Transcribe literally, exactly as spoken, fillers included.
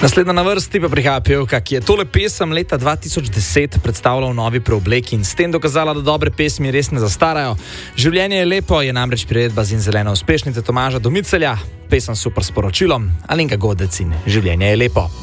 Naslednja na vrsti pa prihaja pevka, ki je tole pesem leta dva tisoč deset predstavila v novi preobleki in s tem dokazala, da dobre pesmi res ne zastarajo. Življenje je lepo je namreč priredba z in zelene uspešnice Tomaža Domicelja, pesem super sporočilom, Alenka Godec in Življenje je lepo.